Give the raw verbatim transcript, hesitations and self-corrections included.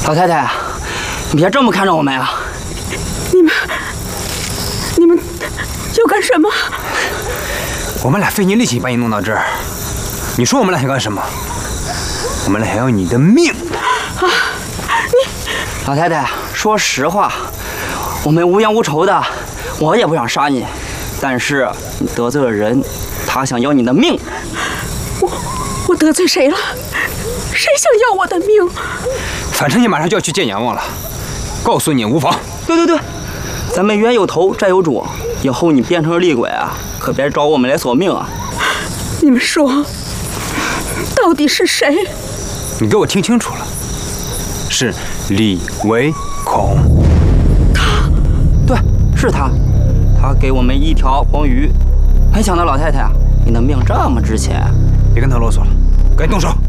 老太太，你别这么看着我们呀！ 你们，你们要干什么？ 我们俩费尽力气把你弄到这儿，你说我们俩想干什么？我们俩想要你的命！啊， 你，老太太，说实话，我们无冤无仇的，我也不想杀你，但是你得罪了人，他想要你的命。 我我得罪谁了？谁想要我的命？ 反正你马上就要去见阎王了，告诉你无妨。 对对对，咱们冤有头债有主，以后你变成了厉鬼啊，可别找我们来索命啊！ 你们说，到底是谁？ 你给我听清楚了，是李维孔。 他， 对，是他，他给我们一条黄鱼。没想到老太太啊，你的命这么值钱。 别跟他啰嗦了，赶紧动手。